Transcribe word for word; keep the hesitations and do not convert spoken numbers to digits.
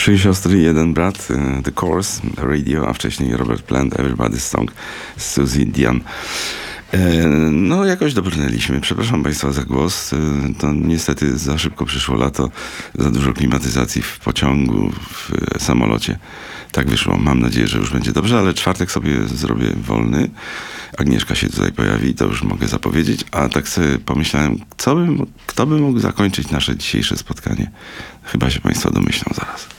Trzy siostry, jeden brat, The Course, Radio, a wcześniej Robert Plant, Everybody's Song, Suzy Dion. No, jakoś dobrnęliśmy. Przepraszam Państwa za głos. To niestety za szybko przyszło lato, za dużo klimatyzacji w pociągu, w samolocie. Tak wyszło. Mam nadzieję, że już będzie dobrze, ale czwartek sobie zrobię wolny. Agnieszka się tutaj pojawi, to już mogę zapowiedzieć. A tak sobie pomyślałem, co by, kto by mógł zakończyć nasze dzisiejsze spotkanie. Chyba się Państwo domyślą zaraz.